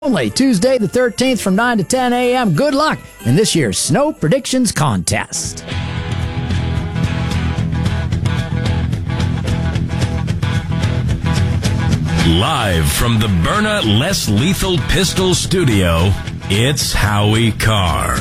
Only Tuesday the 13th from 9 to 10 a.m. Good luck in this year's Snow Predictions Contest. Live from the Byrna Less Lethal Pistol Studio, it's Howie Carr.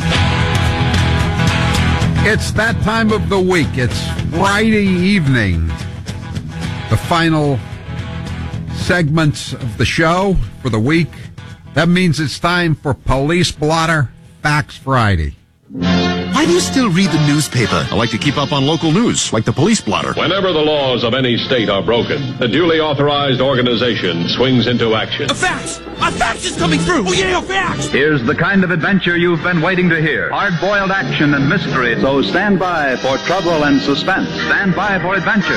It's that time of the week. It's Friday evening. The final segments of the show for the week. That means it's time for Police Blotter Facts Friday. Why do you still read the newspaper? I like to keep up on local news, like the Police Blotter. Whenever the laws of any state are broken, a duly authorized organization swings into action. A fax! A fax is coming through! Oh yeah, a fax! Here's the kind of adventure you've been waiting to hear. Hard-boiled action and mystery. So stand by for trouble and suspense. Stand by for adventure.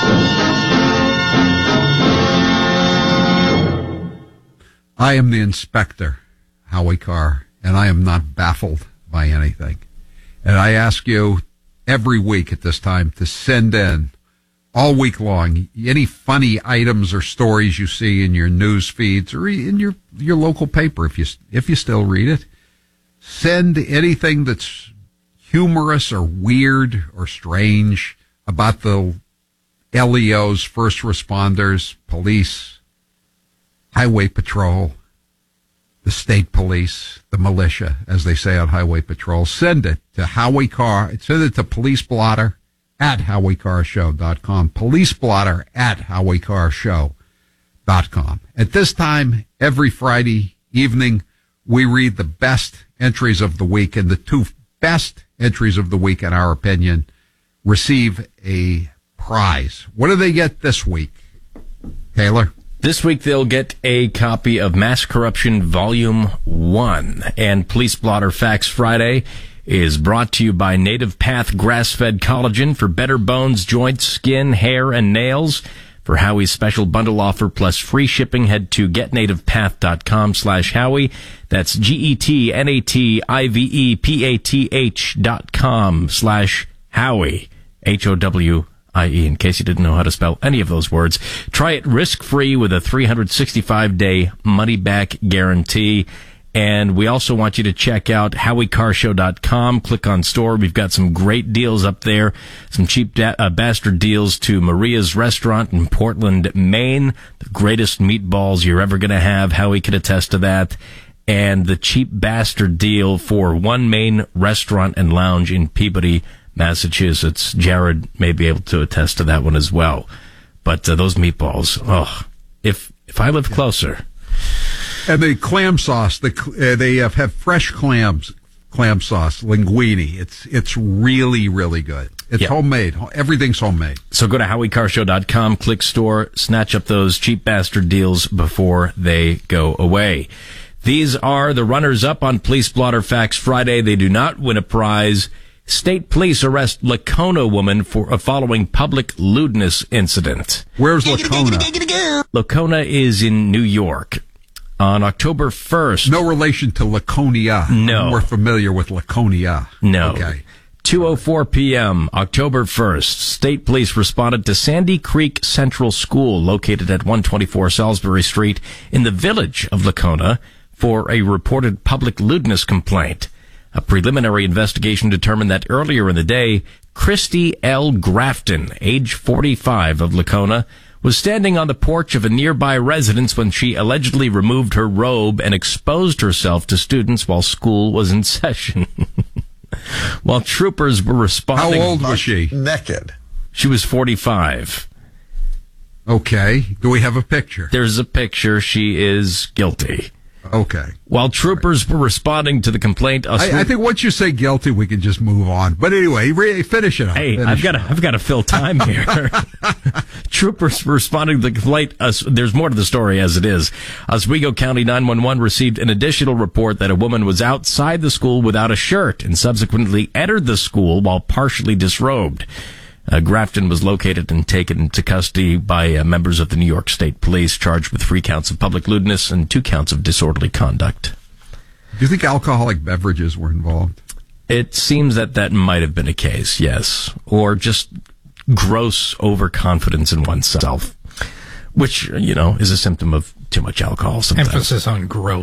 I am the inspector, Howie Carr, and I am not baffled by anything. And I ask you every week at this time to send in all week long any funny items or stories you see in your news feeds or in your local paper if you still read it. Send anything that's humorous or weird or strange about the LEOs, first responders, police, Highway Patrol, the state police, the militia, as they say on Highway Patrol. Send it to Howie Carr. Send it to PoliceBlotter@HowieCarrShow.com. PoliceBlotter@HowieCarrShow.com. At this time, every Friday evening, we read the best entries of the week, and the two best entries of the week, in our opinion, receive a prize. What do they get this week, Taylor? This week they'll get a copy of Mass Corruption Volume 1. And Police Blotter Facts Friday is brought to you by Native Path Grass-Fed Collagen for better bones, joints, skin, hair, and nails. For Howie's special bundle offer plus free shipping, head to getnativepath.com/Howie. That's GetNativePath.com/Howie. HOWIE, in case you didn't know how to spell any of those words. Try it risk-free with a 365-day money-back guarantee. And we also want you to check out HowieCarrShow.com. Click on store. We've got some great deals up there. Some cheap bastard deals to Maria's Restaurant in Portland, Maine. The greatest meatballs you're ever going to have. Howie could attest to that. And the cheap bastard deal for One Main Restaurant and Lounge in Peabody, Massachusetts. Jared may be able to attest to that one as well. But those meatballs, if I live closer. And the clam sauce, they have fresh clam sauce, linguine. It's really, really good. It's homemade. Everything's homemade. So go to HowieCarrShow.com, click store, snatch up those cheap bastard deals before they go away. These are the runners-up on Police Blotter Facts Friday. They do not win a prize. State police arrest Lacona woman for following public lewdness incident. Where's Lacona? Lacona is in New York. On October 1st. No relation to Laconia. No. We're familiar with Laconia. No. Okay. 2:04 p.m., October 1st, state police responded to Sandy Creek Central School, located at 124 Salisbury Street in the village of Lacona, for a reported public lewdness complaint. A preliminary investigation determined that earlier in the day, Christy L. Grafton, age 45 of Lacona, was standing on the porch of a nearby residence when she allegedly removed her robe and exposed herself to students while school was in session. While troopers were responding... How old was she? Naked. She was 45. Okay. Do we have a picture? There's a picture. She is guilty. Okay. While troopers were responding to the complaint, I think once you say guilty, we can just move on. But anyway, finish it up. Hey, I've got to fill time here. Troopers were responding to the complaint. There's more to the story as it is. Oswego County 911 received an additional report that a woman was outside the school without a shirt and subsequently entered the school while partially disrobed. Grafton was located and taken into custody by members of the New York State Police, charged with 3 counts of public lewdness and 2 counts of disorderly conduct. Do you think alcoholic beverages were involved? It seems that might have been a case, yes. Or just gross overconfidence in oneself, which, is a symptom of too much alcohol sometimes. Emphasis on gross.